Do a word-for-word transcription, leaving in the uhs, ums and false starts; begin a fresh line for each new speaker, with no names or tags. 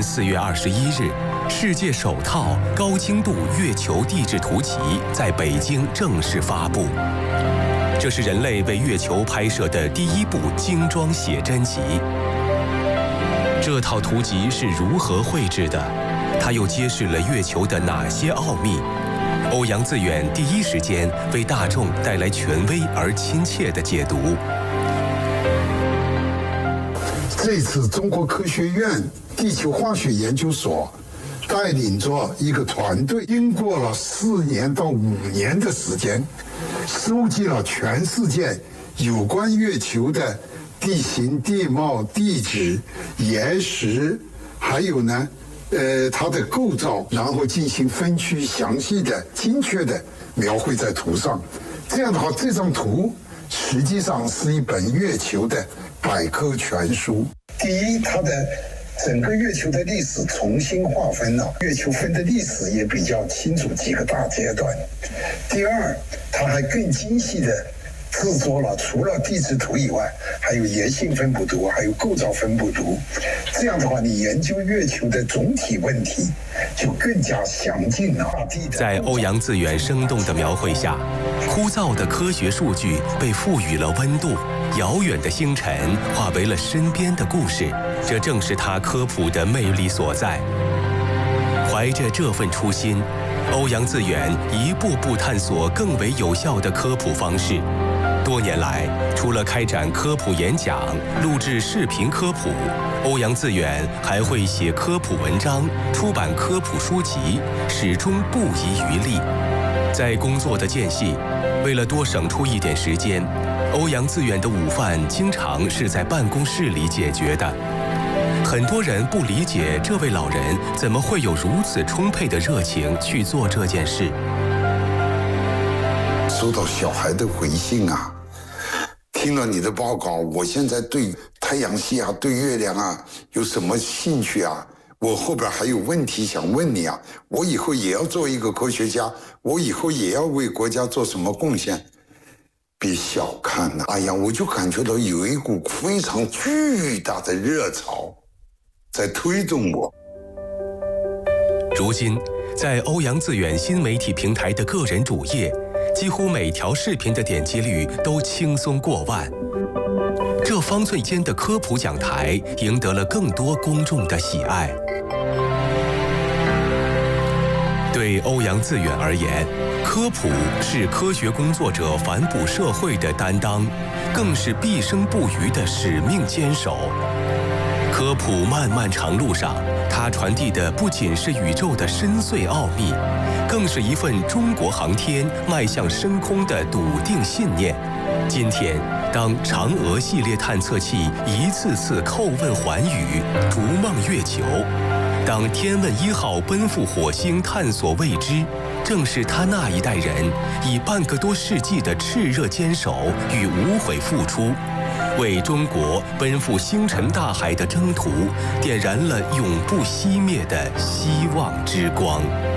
四月二十一日，世界首套高精度月球地质图集在北京正式发布。这是人类为月球拍摄的第一部精装写真集。这套图集是如何绘制的？它又揭示了月球的哪些奥秘？欧阳自远第一时间为大众带来权威而亲切的解读。
这次中国科学院地球化学研究所带领着一个团队，经过了四年到五年的时间，收集了全世界有关月球的地形、地貌、地质、岩石，还有呢，呃，它的构造，然后进行分区、详细的、精确的描绘在图上。这样的话，这张图实际上是一本月球的百科全书。第一，它的整个月球的历史重新划分了，月球分的历史也比较清楚，几个大阶段。第二，它还更精细的制作了除了地质图以外，还有岩性分布图，还有构造分布图。这样的话，你研究月球的总体问题就更加详尽了。
在欧阳自远生动的描绘下，枯燥的科学数据被赋予了温度，遥远的星辰化为了身边的故事。这正是他科普的魅力所在。怀着这份初心，欧阳自远一步步探索更为有效的科普方式。多年来，除了开展科普演讲、录制视频科普，欧阳自远还会写科普文章、出版科普书籍，始终不遗余力。在工作的间隙，为了多省出一点时间，欧阳自远的午饭经常是在办公室里解决的。很多人不理解这位老人怎么会有如此充沛的热情去做这件事。
收到小孩的回信啊，听了你的报告，我现在对太阳系啊，对月亮啊有什么兴趣啊？我后边还有问题想问你啊，我以后也要做一个科学家，我以后也要为国家做什么贡献。别小看了，哎呀，我就感觉到有一股非常巨大的热潮在推动我。
如今，在欧阳自远新媒体平台的个人主页，几乎每条视频的点击率都轻松过万。这方寸间的科普讲台赢得了更多公众的喜爱。对欧阳自远而言，科普是科学工作者反哺社会的担当，更是毕生不渝的使命坚守。科普漫漫长路上，他传递的不仅是宇宙的深邃奥秘，更是一份中国航天迈向深空的笃定信念。今天，当嫦娥系列探测器一次次叩问寰宇，逐梦月球，当天问一号奔赴火星探索未知，正是他那一代人以半个多世纪的炽热坚守与无悔付出，为中国奔赴星辰大海的征途点燃了永不熄灭的希望之光。